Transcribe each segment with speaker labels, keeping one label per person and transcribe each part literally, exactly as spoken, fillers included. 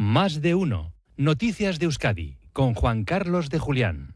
Speaker 1: Más de uno. Noticias de Euskadi, con Juan Carlos de Julián.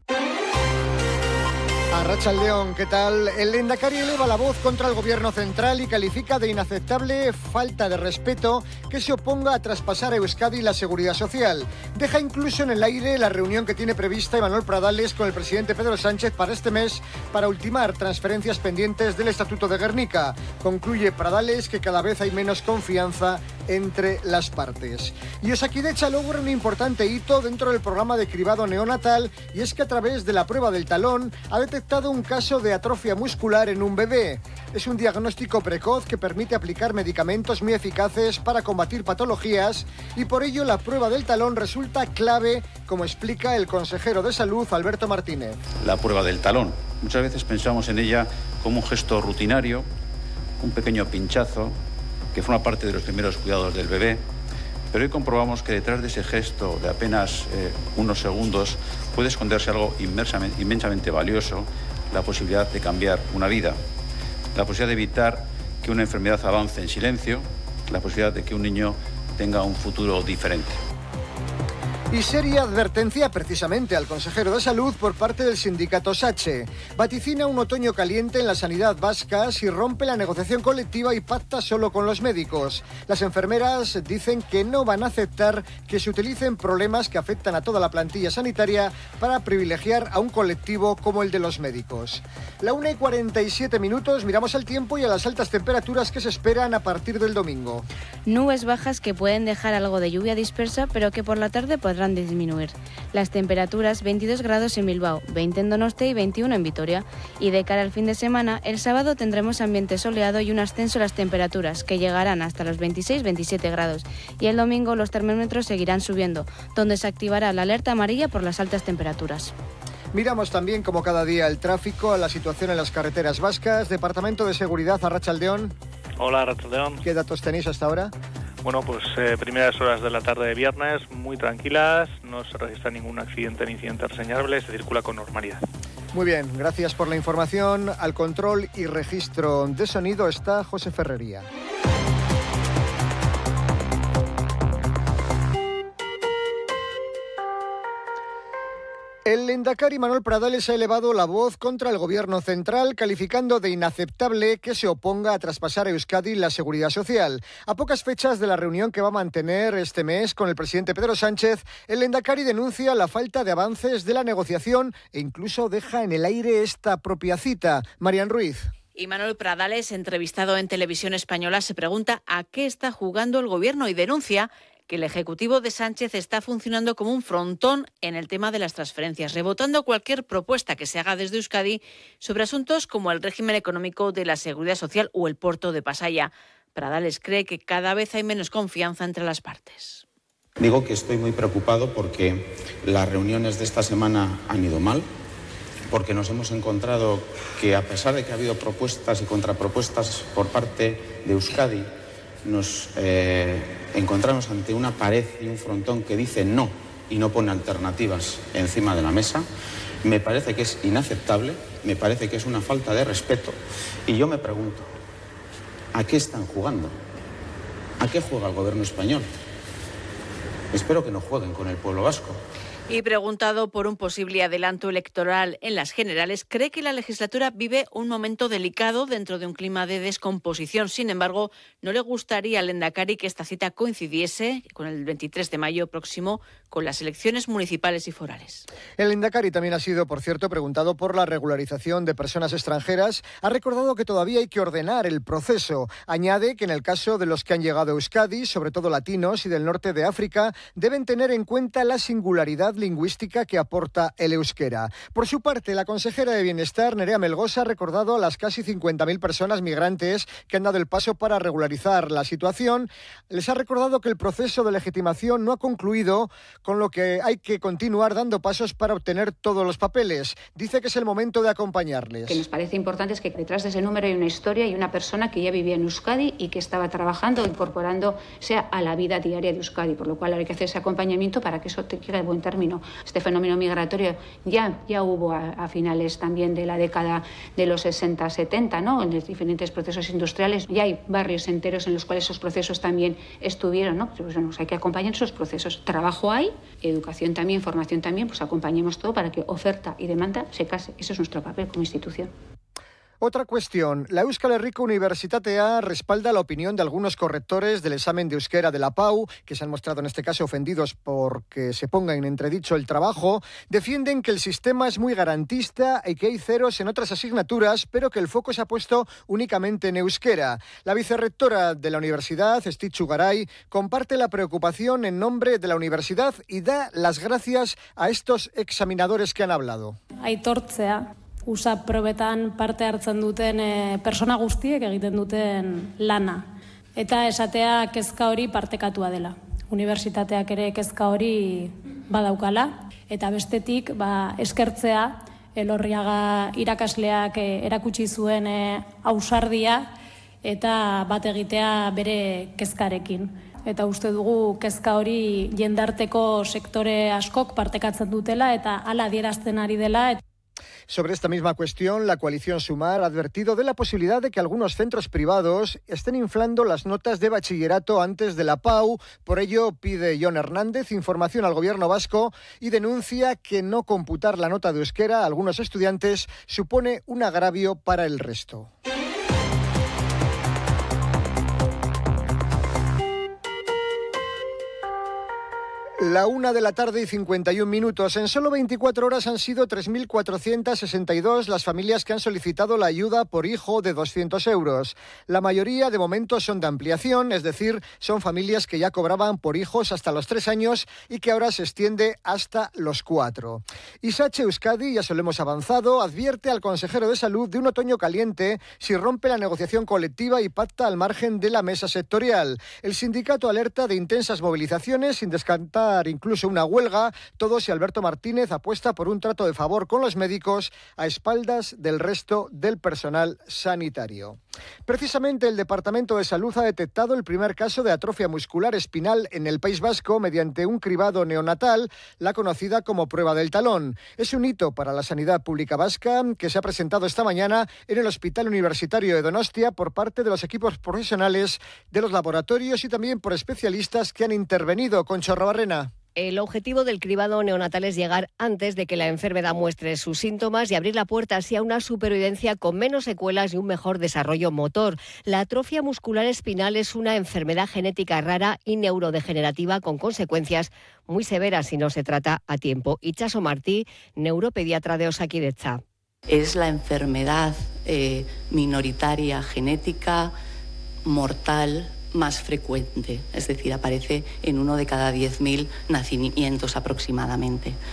Speaker 2: Arratsaldeon, ¿qué tal? El Lehendakari eleva la voz contra el gobierno central y califica de inaceptable falta de respeto que se oponga a traspasar a Euskadi la seguridad social. Deja incluso en el aire la reunión que tiene prevista Manuel Pradales con el presidente Pedro Sánchez para este mes para ultimar transferencias pendientes del Estatuto de Gernika. Concluye Pradales que cada vez hay menos confianza entre las partes. Y Osakidetza logra un importante hito dentro del programa de cribado neonatal, y es que a través de la prueba del talón ha detectado un caso de atrofia muscular en un bebé. Es un diagnóstico precoz que permite aplicar medicamentos muy eficaces para combatir patologías, y por ello la prueba del talón resulta clave, como explica el consejero de Salud, Alberto Martínez.
Speaker 3: La prueba del talón. Muchas veces pensamos en ella como un gesto rutinario, un pequeño pinchazo, que forma parte de los primeros cuidados del bebé, pero hoy comprobamos que detrás de ese gesto de apenas eh, unos segundos puede esconderse algo inmensamente, inmensamente valioso, la posibilidad de cambiar una vida, la posibilidad de evitar que una enfermedad avance en silencio, la posibilidad de que un niño tenga un futuro diferente.
Speaker 2: Y seria advertencia precisamente al consejero de Salud por parte del sindicato SACHE. Vaticina un otoño caliente en la sanidad vasca si rompe la negociación colectiva y pacta solo con los médicos. Las enfermeras dicen que no van a aceptar que se utilicen problemas que afectan a toda la plantilla sanitaria para privilegiar a un colectivo como el de los médicos. La una y cuarenta y siete minutos, miramos al tiempo y a las altas temperaturas que se esperan a partir del domingo.
Speaker 4: Nubes bajas que pueden dejar algo de lluvia dispersa, pero que por la tarde podrán disminuir. Las temperaturas: veintidós grados en Bilbao, veinte en Donostia y veintiuno en Vitoria. Y de cara al fin de semana, el sábado tendremos ambiente soleado y un ascenso en las temperaturas, que llegarán hasta los veintiséis a veintisiete grados. Y el domingo los termómetros seguirán subiendo, donde se activará la alerta amarilla por las altas temperaturas.
Speaker 2: Miramos también, como cada día, el tráfico, a la situación en las carreteras vascas. Departamento de Seguridad, Arratsaldeon.
Speaker 5: Hola, Arratsaldeon.
Speaker 2: ¿Qué datos tenéis hasta ahora?
Speaker 5: Bueno, pues eh, primeras horas de la tarde de viernes, muy tranquilas, no se registra ningún accidente ni incidente reseñable, se circula con normalidad.
Speaker 2: Muy bien, gracias por la información. Al control y registro de sonido está José Ferrería. El Lehendakari Manuel Pradales ha elevado la voz contra el gobierno central, calificando de inaceptable que se oponga a traspasar a Euskadi la seguridad social. A pocas fechas de la reunión que va a mantener este mes con el presidente Pedro Sánchez, el Lehendakari denuncia la falta de avances de la negociación e incluso deja en el aire esta propia cita. Marian Ruiz.
Speaker 6: Y Manuel Pradales, entrevistado en Televisión Española, se pregunta a qué está jugando el gobierno y denuncia que el Ejecutivo de Sánchez está funcionando como un frontón en el tema de las transferencias, rebotando cualquier propuesta que se haga desde Euskadi sobre asuntos como el régimen económico de la Seguridad Social o el puerto de Pasaia. Pradales cree que cada vez hay menos confianza entre las partes.
Speaker 7: Digo que estoy muy preocupado porque las reuniones de esta semana han ido mal, porque nos hemos encontrado que, a pesar de que ha habido propuestas y contrapropuestas por parte de Euskadi, nos eh, encontramos ante una pared y un frontón que dice no y no pone alternativas encima de la mesa. Me parece que es inaceptable, me parece que es una falta de respeto, y yo me pregunto, ¿a qué están jugando? ¿A qué juega el gobierno español? Espero que no jueguen con el pueblo vasco.
Speaker 6: Y preguntado por un posible adelanto electoral en las generales, cree que la legislatura vive un momento delicado dentro de un clima de descomposición. Sin embargo, no le gustaría al Lehendakari que esta cita coincidiese con el veintitrés de mayo próximo, con las elecciones municipales y forales.
Speaker 2: El Lehendakari también ha sido, por cierto, preguntado por la regularización de personas extranjeras. Ha recordado que todavía hay que ordenar el proceso. Añade que en el caso de los que han llegado a Euskadi, sobre todo latinos y del norte de África, deben tener en cuenta la singularidad lingüística que aporta el euskera. Por su parte, la consejera de Bienestar, Nerea Melgosa, ha recordado a las casi cincuenta mil personas migrantes que han dado el paso para regularizar la situación. Les ha recordado que el proceso de legitimación no ha concluido, con lo que hay que continuar dando pasos para obtener todos los papeles. Dice que es el momento de acompañarles.
Speaker 8: Lo que nos parece importante es que detrás de ese número hay una historia y una persona que ya vivía en Euskadi y que estaba trabajando, incorporándose a la vida diaria de Euskadi, por lo cual hay que hacer ese acompañamiento para que eso te llegue a buen término fenómeno. Este fenómeno migratorio ya, ya hubo a, a finales también de la década de los sesenta setenta, ¿no? En los diferentes procesos industriales ya hay barrios enteros en los cuales esos procesos también estuvieron, ¿no? Pues, bueno, hay que acompañar esos procesos. Trabajo hay, educación también, formación también, pues acompañemos todo para que oferta y demanda se case. Ese es nuestro papel como institución.
Speaker 2: Otra cuestión. La Euskal Herriko Unibertsitatea respalda la opinión de algunos correctores del examen de euskera de la P A U, que se han mostrado en este caso ofendidos porque se ponga en entredicho el trabajo. Defienden que el sistema es muy garantista y que hay ceros en otras asignaturas, pero que el foco se ha puesto únicamente en euskera. La vicerrectora de la universidad, Estitxu Garay, comparte la preocupación en nombre de la universidad y da las gracias a estos examinadores que han hablado.
Speaker 9: Aitortzea. U S A P probetan parte hartzen duten e, persona guztiek egiten duten lana. Eta esatea kezka hori partekatua dela. Unibertsitateak ere kezka hori badaukala. Eta bestetik ba, eskertzea Elorriaga irakasleak e, erakutsi zuen e, ausardia eta bat egitea bere kezkarekin. Eta uste dugu kezka hori jendarteko sektore askok partekatzen dutela eta hala adierazten ari dela.
Speaker 2: Sobre esta misma cuestión, la coalición Sumar ha advertido de la posibilidad de que algunos centros privados estén inflando las notas de bachillerato antes de la P A U. Por ello, pide Jon Hernández información al gobierno vasco y denuncia que no computar la nota de euskera a algunos estudiantes supone un agravio para el resto. La una de la tarde y cincuenta y un minutos. En solo veinticuatro horas han sido tres mil cuatrocientas sesenta y dos las familias que han solicitado la ayuda por hijo de doscientos euros. La mayoría de momento son de ampliación, es decir, son familias que ya cobraban por hijos hasta los tres años y que ahora se extiende hasta los cuatro. Isache Euskadi, ya se lo hemos avanzado, advierte al consejero de Salud de un otoño caliente si rompe la negociación colectiva y pacta al margen de la mesa sectorial. El sindicato alerta de intensas movilizaciones sin descartar incluso una huelga, todo si Alberto Martínez apuesta por un trato de favor con los médicos a espaldas del resto del personal sanitario. Precisamente el Departamento de Salud ha detectado el primer caso de atrofia muscular espinal en el País Vasco mediante un cribado neonatal, la conocida como prueba del talón. Es un hito para la sanidad pública vasca que se ha presentado esta mañana en el Hospital Universitario de Donostia por parte de los equipos profesionales de los laboratorios y también por especialistas que han intervenido. Concha Arrobarrena.
Speaker 10: El objetivo del cribado neonatal es llegar antes de que la enfermedad muestre sus síntomas y abrir la puerta así a una supervivencia con menos secuelas y un mejor desarrollo motor. La atrofia muscular espinal es una enfermedad genética rara y neurodegenerativa con consecuencias muy severas si no se trata a tiempo. Itxaso Martí, neuropediatra de Osakidetza.
Speaker 11: Es la enfermedad eh, minoritaria genética mortal más frecuente, es decir, aparece en uno de cada diez mil nacimientos aproximadamente.